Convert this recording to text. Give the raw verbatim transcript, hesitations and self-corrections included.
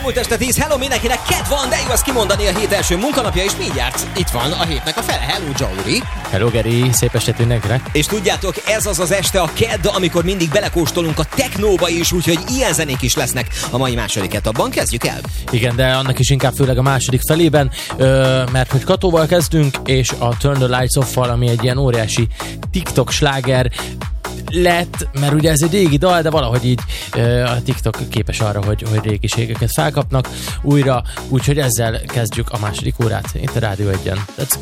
Elmúlt este tíz, hello mindenkinek, kedv van, de jó azt kimondani a hét első munkanapja, és mindjárt itt van a hétnek a fele. Hello, Jory. Hello, Geri, szép estét mindenkinek. És tudjátok, ez az az este a kedd, amikor mindig belekóstolunk a technóba is, úgyhogy ilyen zenék is lesznek a mai második etapban. Kezdjük el. Igen, de annak is inkább főleg a második felében, ö, mert hogy Katóval kezdünk, és a Turn the Lights Off-val, ami egy ilyen óriási TikTok sláger lett, mert ugye ez egy régi dal, de valahogy így ö, a TikTok képes arra, hogy, hogy régiségeket felkapnak újra, úgyhogy ezzel kezdjük a második órát itt a Rádió egyen. Let's